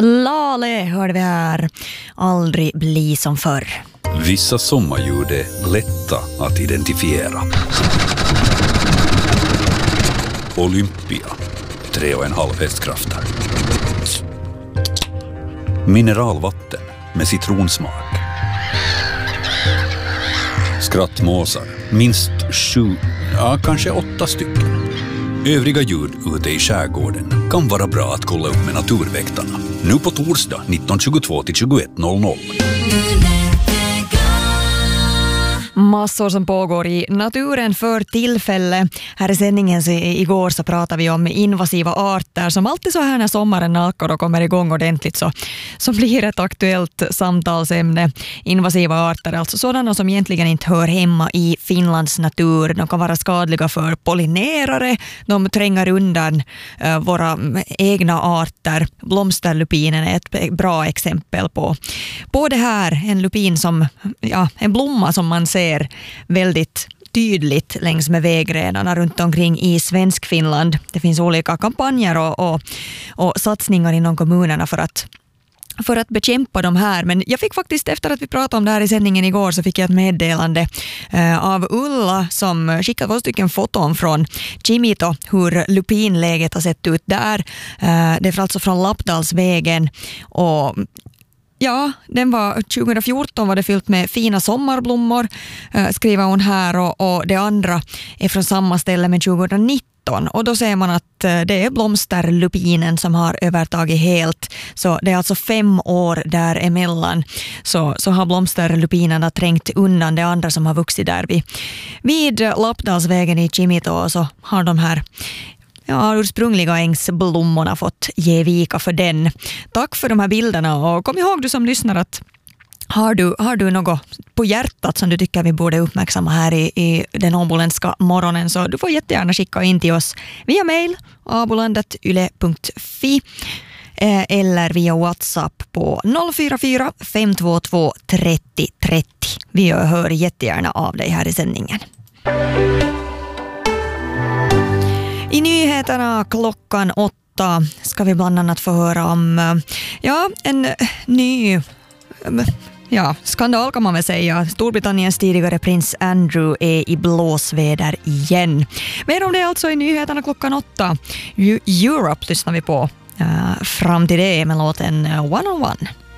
Lale hörde vi här. Aldrig bli som förr. Vissa sommarljud är lätta att identifiera. Olympia, 3,5 hästkrafter. Mineralvatten med citronsmak. Skrattmåsar, minst 7, kanske 8 stycken. Övriga ljud ute i skärgården kan vara bra att kolla upp med Naturväktarna. Nu på torsdag 19.22 till 21.00. Massor som pågår i naturen för tillfälle. Här i sändningen igår så pratade vi om invasiva arter som alltid så här när sommaren nalkar och kommer igång ordentligt så blir ett aktuellt samtalsämne. Invasiva arter, alltså sådana som egentligen inte hör hemma i Finlands natur. De kan vara skadliga för pollinerare. De tränger undan våra egna arter. Blomsterlupinen är ett bra exempel på det här. En lupin som, en blomma som man ser väldigt tydligt längs med vägrenarna runt omkring i svensk Finland. Det finns olika kampanjer och satsningar inom kommunerna för att bekämpa de här. Men jag fick faktiskt, efter att vi pratade om det här i sändningen igår, så fick jag ett meddelande av Ulla som skickade 2 stycken foton från Kimito, hur lupinläget har sett ut där. Det är alltså från Lappdalsvägen och ja, den var 2014 var det fyllt med fina sommarblommor, skriver hon här, och det andra är från samma ställe men 2019. Och då ser man att det är blomsterlupinen som har övertagit helt. Så det är alltså 5 år däremellan. Så har blomsterlupinerna trängt undan det andra som har vuxit där vid Lappdalsvägen i Kimito, och så har de här ursprungliga ängsblommorna fått ge vika för den. Tack för de här bilderna, och kom ihåg du som lyssnar att har du något på hjärtat som du tycker vi borde uppmärksamma här i den åboländska morgonen, så du får jättegärna skicka in till oss via mail abolandet.yle.fi eller via WhatsApp på 044 522 30 30. Vi hör jättegärna av dig här i sändningen. I nyheterna klockan 8 ska vi bland annat få höra om en ny skandal kan man väl säga. Storbritanniens tidigare prins Andrew är i blåsväder igen. Mer om det alltså i nyheterna klockan 8. Europe lyssnar vi på fram till det med låten One on One.